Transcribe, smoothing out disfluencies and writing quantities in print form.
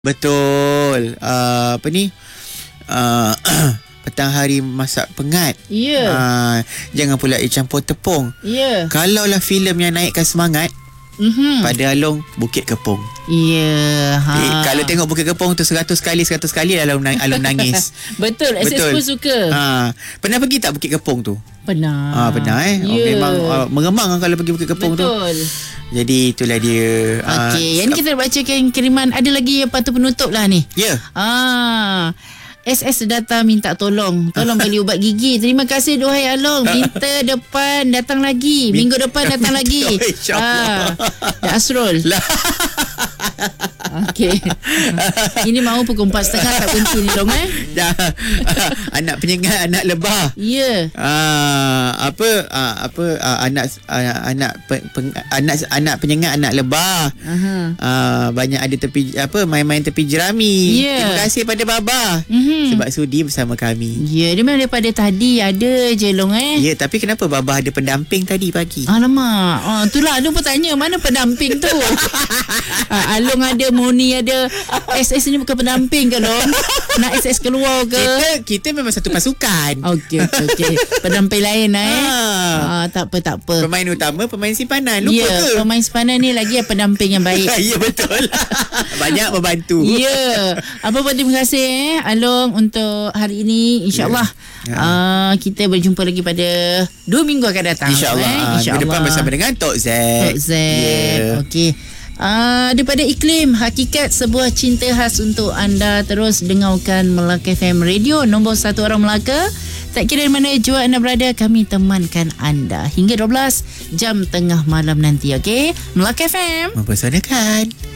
Betul. Apa ni? Petang hari masak pengat. Ya. Jangan pula campur tepung. Ya. Kalaulah filem yang naikkan semangat, pada Along Bukit Kepong. Ya. Kalau tengok Bukit Kepong tu 100 kali Along nangis. Betul. SS pun suka. Pernah pergi tak Bukit Kepong tu? Pernah. Pernah memang mengemang kalau pergi Bukit Kepong tu. Betul. Jadi itulah dia. Okey, yang ni kita bacakan kiriman. Ada lagi yang patut penutup lah ni. Ya. SS datang minta tolong beli ubat gigi. Terima kasih duhai Along. Minta depan datang lagi. Minggu depan datang lagi. InsyaAllah. Asrul. Okey. Ini mau pukul 4.30 tak kunci ni Long Anak penyengat, anak lebah. Ya. Anak penyengat, anak lebah. Banyak ada main-main tepi jerami. Terima kasih pada Baba. Sebab sudi bersama kami. Ya, dia memang daripada tadi ada je Long Ya, tapi kenapa Baba ada pendamping tadi pagi? Alamak. Itulah Along pun tanya mana pendamping tu. Along ada, Moni ada. SS ni bukan pendamping ke Long? Nak SS keluar ke? Kita memang satu pasukan. Okey. Pendamping lain tak apa. Pemain utama, pemain simpanan. Lupa ke? Pemain simpanan ni lagi pendamping yang baik. Ya, betul. Banyak membantu. Ya. Apa pun terima kasih Along untuk hari ini. InsyaAllah kita berjumpa lagi pada 2 minggu akan datang. InsyaAllah. Minggu depan bersama dengan Tok Z. Okey. Daripada Iklim, hakikat sebuah cinta khas untuk anda. Terus dengarkan Melaka FM Radio, nombor 1 orang Melaka. Tak kira di mana jua anda berada, kami temankan anda hingga 12 jam tengah malam nanti. Okey, Melaka FM mempersanakan.